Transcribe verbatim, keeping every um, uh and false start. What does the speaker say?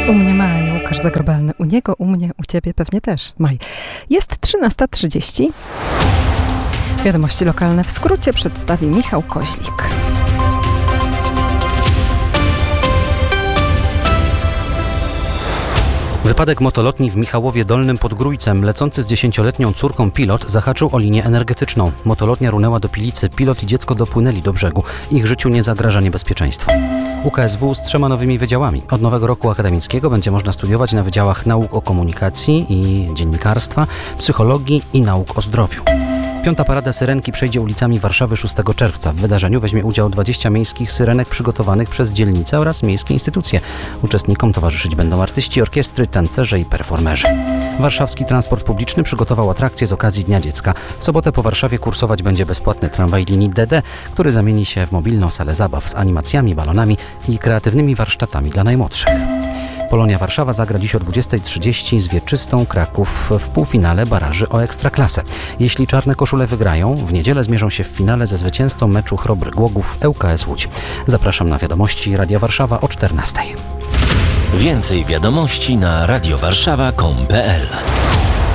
U mnie maj, Łukasz Zagrobelny. U niego, u mnie, u ciebie pewnie też maj. Jest trzynasta trzydzieści. Wiadomości lokalne w skrócie przedstawi Michał Koźlik. Wypadek motolotni w Michałowie Dolnym pod Grójcem. Lecący z dziesięcioletnią córką pilot zahaczył o linię energetyczną. Motolotnia runęła do Pilicy. Pilot i dziecko dopłynęli do brzegu. Ich życiu nie zagraża niebezpieczeństwo. U K S W z trzema nowymi wydziałami. Od nowego roku akademickiego będzie można studiować na wydziałach nauk o komunikacji i dziennikarstwa, psychologii i nauk o zdrowiu. Piąta parada syrenki przejdzie ulicami Warszawy szóstego czerwca. W wydarzeniu weźmie udział dwadzieścia miejskich syrenek przygotowanych przez dzielnice oraz miejskie instytucje. Uczestnikom towarzyszyć będą artyści, orkiestry, tancerze i performerzy. Warszawski Transport Publiczny przygotował atrakcje z okazji Dnia Dziecka. W sobotę po Warszawie kursować będzie bezpłatny tramwaj linii D D, który zamieni się w mobilną salę zabaw z animacjami, balonami i kreatywnymi warsztatami dla najmłodszych. Polonia Warszawa zagra dziś o dwudziestej trzydzieści z Wieczystą Kraków w półfinale baraży o Ekstraklasę. Jeśli czarne koszule wygrają, w niedzielę zmierzą się w finale ze zwycięzcą meczu Chrobry Głogów Ł K S Łódź. Zapraszam na wiadomości Radia Warszawa o czternastej. Więcej wiadomości na radiowarszawa kropka com kropka pe el.